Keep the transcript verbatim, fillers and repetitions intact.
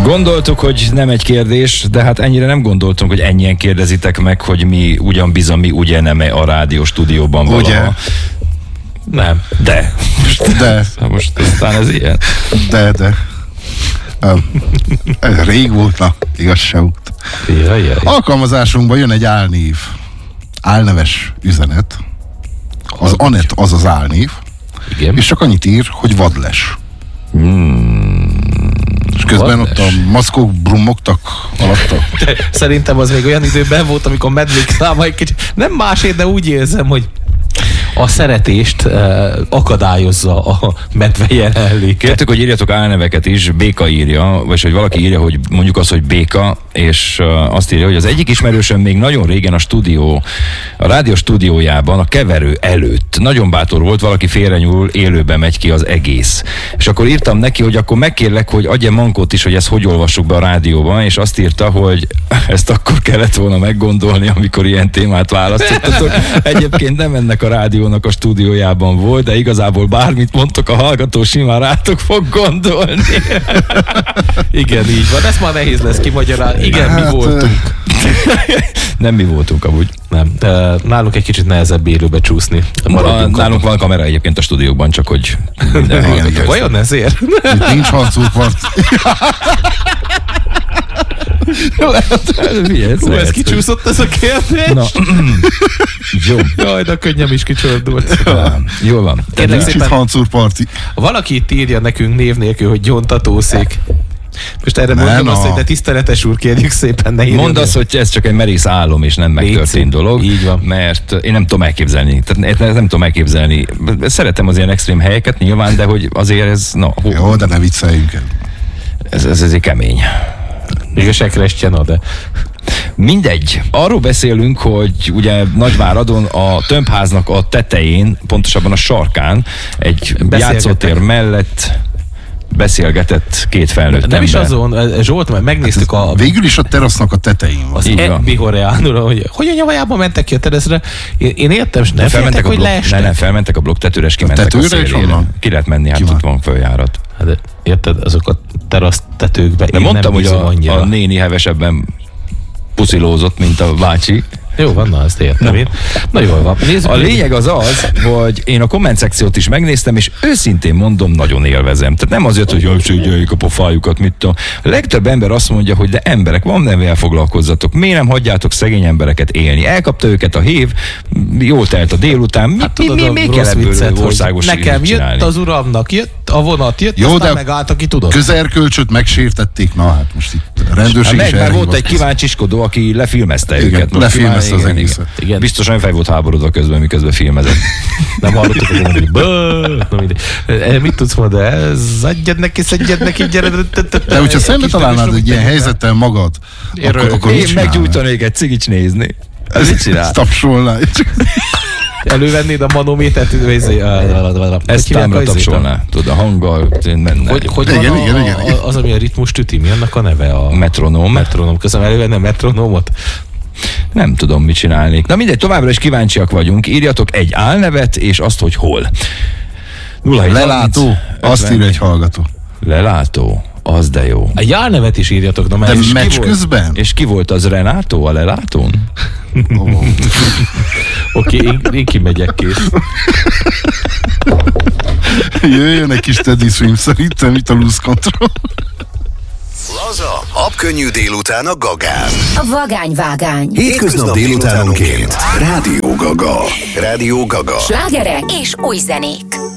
Gondoltuk, hogy nem egy kérdés, de hát ennyire nem gondoltunk, hogy ennyien kérdezitek meg, hogy mi ugyan bizony, mi ugye nem a rádió stúdióban valaha. Ugye? Nem. De. De. Most aztán ez ilyen. De, de. Um, ez rég volt, na, igazság. Jaj, jaj. Alkalmazásunkban jön egy álnév. Álneves üzenet. Az Anett az az álnév. Igen. És csak annyit ír, hogy vadles. Hmm. És közben Vadles. ott a maszkok brummogtak alatta. Szerintem az még olyan időben volt, amikor medvék száma egy kicsit, nem másért, de úgy érzem, hogy a szeretést uh, akadályozza a medve jelenléte. Kértük, hogy írjatok álneveket is, Béka írja, vagy hogy valaki írja, hogy mondjuk azt, hogy Béka, és uh, azt írja, hogy az egyik ismerősöm még nagyon régen a stúdió, a rádió stúdiójában, a keverő előtt nagyon bátor volt, valaki félrenyúl, élőben megy ki az egész. És akkor írtam neki, hogy akkor megkérlek, hogy adja mankót is, hogy ezt hogy olvassuk be a rádióban, és azt írta, hogy ezt akkor kellett volna meggondolni, amikor ilyen témát választottatok. Egyébként nem ennek a rádiónak a stúdiójában volt, de igazából bármit mondtok, a hallgató simán rátok fog gondolni. Igen, így van. Ez már nehéz lesz kimagyarázni. Igen, hát, mi voltunk. Nem mi voltunk amúgy. Nem. Nálunk egy kicsit nehezebb élőbe csúszni. Nálunk abban. Van kamera egyébként a stúdióban, csak hogy minden hallgató. Vajon ezért? Itt nincs harcúrpart. Ez, Hú, ez kicsúszott ez a kérdés? Na, jó. Jaj, de a könnyem is kicsordult. Jól van. Kérlek Kicsit szépen, harcúrparti. valaki itt írja nekünk név nélkül, hogy gyóntatószék. Most erre Nem, mondom azt, a- hogy de tiszteletes úr, kérjük szépen, ne írjon. Mondd azt, hogy ez csak egy merész álom, és nem megtörtént Léci. dolog. Így van. Mert én nem tudom elképzelni. Tehát nem tudom elképzelni. Szeretem az ilyen extrém helyeket nyilván, de hogy azért ez, na, hú, Jó, de ne vicceljünk el. ez, ez, ez egy kemény. Még a sekrestje, na de. Mindegy. Arról beszélünk, hogy ugye Nagyváradon a tömbháznak a tetején, pontosabban a sarkán, egy játszótér mellett beszélgetett két felnőtt Nem is ember. azon, Zsolt, mert megnéztük a... Végül is a terasznak a tetején van. Az Így van. Ebbi Horeánul, hogy hogy a nyavajában mentek ki a tereszre. Én, én értem, és nem féltek, a hogy blokk, leestek. ne, nem, felmentek a blokktetőre, és kimentek a, tetőre is szélére. onnan? Ki lehet menni, hát Ki van? ott van följárat. Hát, de érted, azok a terasztetőkbe De én mondtam, nem hogy bízom a, annyira. a néni hevesebben puszilózott, mint a bácsi. Jó van, na, ezt értem én. Na jól van. Nézzük A meg. lényeg az az, hogy én a komment szekciót is megnéztem, és őszintén mondom, nagyon élvezem. Tehát nem azért, hogy jaj, szügyeljük a pofájukat, mit tudom. A legtöbb ember azt mondja, hogy de emberek, van nevével foglalkozzatok. Miért nem hagyjátok szegény embereket élni? Elkapta őket a hév, jól telt a délután. Mi, Hát mi, tudod, mi, a mi rossz kell ebből viccet, hogy országos nekem ügyet csinálni? jött az uramnak, jött a vonat, jött, Jó, aztán de megállt, aki tudott. Közerkölcsöt megsértették, na hát most itt a Hát rendőrség meg, is mert volt egy elhívott. kíváncsiskodó, aki lefilmezte Igen, őket. Most lefilmezte már- az igen, egészet. igen. Igen. Biztosan fel volt háborodva közben, miközben filmezett. Nem hallottuk, hogy mondani, bő, na mindegy. Eh, Mit tudsz mondani? Ez adjad neki, szedjed neki, gyere. De hogyha szembe találnád egy ilyen helyzettel magad, akkor, akkor mit Én csinálnál? meggyújtanék egy cigics nézni. Ez mit csinál? Ezt tapsolnál. Elővennéd a manométert, Ezt támra tapsolná. Tudod, a hanggal menne. Hogy, hogy Igen, van igen, a, igen, igen. a, az, ami a ritmust üti, mi annak a neve? A Metronóm. metronóm. Köszönöm, elővenne a metronómot? Nem tudom, mit csinálnék. Na mindegy, továbbra is kíváncsiak vagyunk. Írjatok egy álnevet, és azt, hogy hol. nulla hét Lelátó, azt ötven írja egy hallgató. Lelátó, az de jó. Egy álnevet is írjatok, na mert De és meccs ki volt? közben? És ki volt az Renátó a lelátón? Oh. Oké, én, én kimegyek, kész. Jöjjön egy kis Teddy Swim szerintem itt a Loose Control. Laza, habkönnyű délután a Gagán. A vagányvágány. Hétköznap délutánonként. Rádió Gaga. Rádió Gaga. Slágerek és új zenék.